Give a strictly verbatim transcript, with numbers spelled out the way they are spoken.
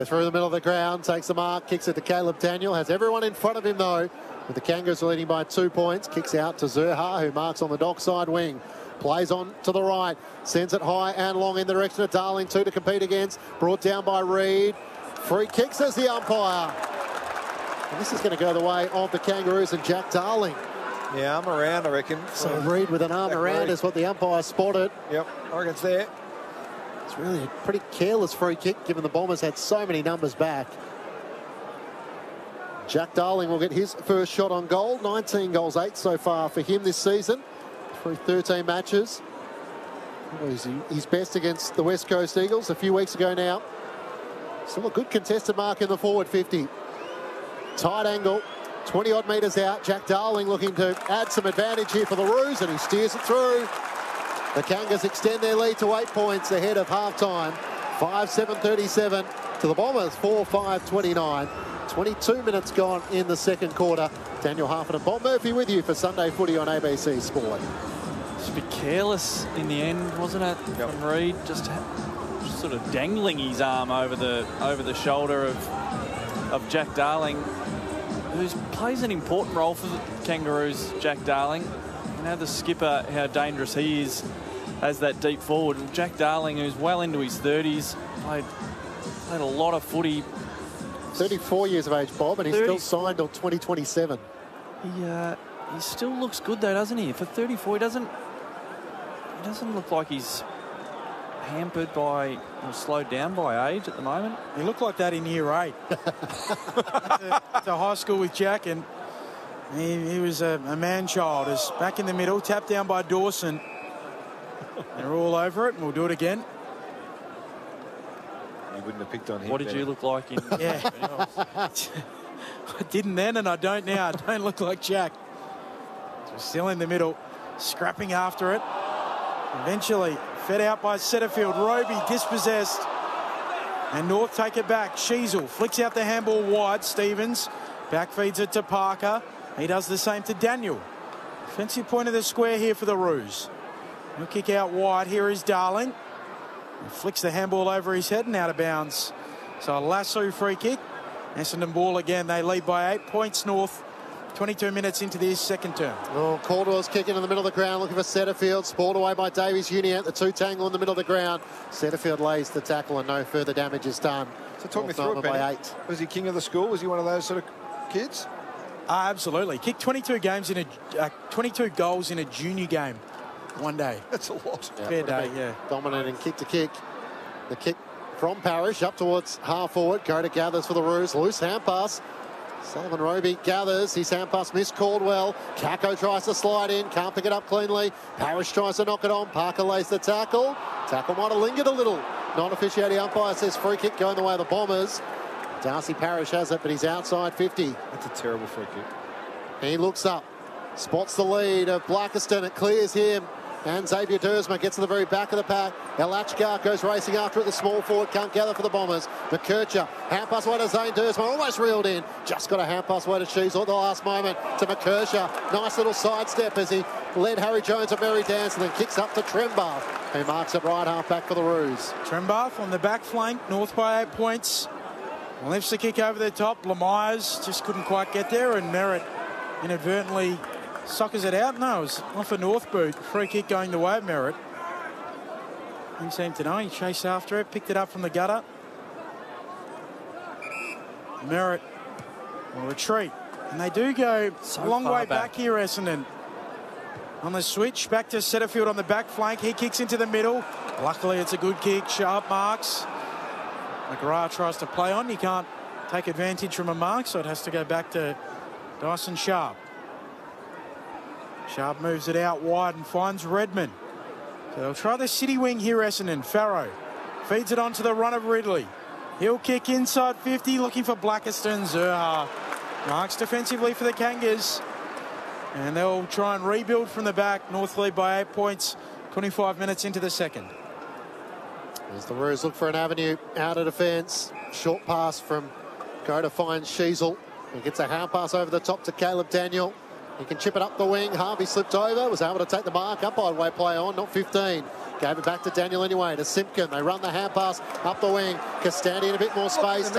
Through the middle of the ground, takes the mark, kicks it to Caleb Daniel. Has everyone in front of him though, with the Kangaroos leading by two points. Kicks out to Zurha, who marks on the dockside wing. Plays on to the right, sends it high and long in the direction of Darling, two to compete against. Brought down by Reid. Free kicks as the umpire. And this is going to go the way of the Kangaroos and Jack Darling. Yeah, arm around, I reckon. So Reid with an arm Jack around Reid. is what the umpire spotted. Yep, I reckon it's there. It's really a pretty careless free kick, given the Bombers had so many numbers back. Jack Darling will get his first shot on goal. nineteen goals, eight so far for him this season through thirteen matches. He's his best against the West Coast Eagles a few weeks ago now. Still a good contested mark in the forward fifty. Tight angle, twenty odd metres out. Jack Darling looking to add some advantage here for the Roos, and he steers it through. The Kangas extend their lead to eight points ahead of half-time. five seven thirty-seven to the Bombers, four five twenty-nine. twenty-two minutes gone in the second quarter. Daniel Harford and Bob Murphy with you for Sunday Footy on A B C Sport. It's a bit careless in the end, wasn't it? Yep. From Reid, just, just sort of dangling his arm over the over the shoulder of of Jack Darling, who plays an important role for the Kangaroos. Jack Darling, you know, the skipper, how dangerous he is as that deep forward. And Jack Darling, who's well into his thirties, played played a lot of footy. thirty-four years of age, Bob, and he's thirty still signed till twenty twenty-seven. He uh, he still looks good though, doesn't he? For thirty-four, he doesn't he doesn't look like he's hampered by or slowed down by age at the moment. He looked like that in year eight. to, to high school with Jack, and he, he was a, a man-child. Is back in the middle, tapped down by Dawson. They're all over it, and we'll do it again. You wouldn't have picked on him. What did better. you look like in? Yeah. I didn't then, and I don't now. I don't look like Jack. So still in the middle, scrapping after it. Eventually, fed out by Setterfield. Roby dispossessed. And North take it back. Sheasel flicks out the handball wide. Stevens back feeds it to Parker. He does the same to Daniel. Offensive point of the square here for the Roos. He'll kick out wide. Here is Darling. He flicks the handball over his head and out of bounds. So a lasso free kick. Essendon ball again. They lead by eight points North. twenty-two minutes into this second term. Oh, Caldwell's kicking in the middle of the ground, looking for Setterfield. Sport away by Davies Uniacke. The two tangle in the middle of the ground. Setterfield lays the tackle and no further damage is done. So talk me North through it, Melbourne by Benny. eight. Was he king of the school? Was he one of those sort of kids? Ah, absolutely. Kicked twenty-two games in a uh, twenty-two goals in a junior game one day. That's a lot. Yeah, Fair would have day, been yeah. Dominating kick to kick. The kick from Parrish up towards half forward. Go to Gathers for the Roos. Loose hand pass. Sullivan Roby gathers. His hand pass missed Caldwell. Kako tries to slide in. Can't pick it up cleanly. Parrish tries to knock it on. Parker lays the tackle. Tackle might have lingered a little. Non-officiating umpire says free kick going the way of the Bombers. Darcy Parrish has it, but he's outside fifty. That's a terrible free kick. He looks up. Spots the lead of Blackiston. It clears him. And Xavier Dersma gets to the very back of the pack. Elachgar goes racing after it. The small forward can't gather for the Bombers. McKercher, hand pass way to Zane Dersma. Almost reeled in. Just got a hand pass way to Sheasel at the last moment to McKercher. Nice little sidestep as he led Harry Jones and Mary Dance and then kicks up to Trembath, who marks it right half back for the Roos. Trembath on the back flank. North by eight points. Lifts the kick over the top. Lemires just couldn't quite get there, and Merritt inadvertently suckers it out. No, it was off a North boot. Free kick going the way of Merritt. He seemed to know. He chased after it, picked it up from the gutter. Merritt will retreat. And they do go So a long far way back. back here, Essendon. On the switch, back to Setterfield on the back flank. He kicks into the middle. Luckily, it's a good kick. Sharp marks. McGrath tries to play on. He can't take advantage from a mark, so it has to go back to Dyson Sharp. Sharp moves it out wide and finds Redmond. So they'll try the city wing here, Essendon. Farrow feeds it on to the run of Ridley. He'll kick inside fifty, looking for Blackiston. Zurha marks defensively for the Kangas. And they'll try and rebuild from the back. North lead by eight points, twenty-five minutes into the second. As the Roos look for an avenue out of defence. Short pass from Go to find Sheasel. He gets a hand pass over the top to Caleb Daniel. He can chip it up the wing. Harvey slipped over, was able to take the mark. Umpire way play on, not fifteen. Gave it back to Daniel anyway, to Simpkin. They run the hand pass up the wing. Castandi in a bit more space.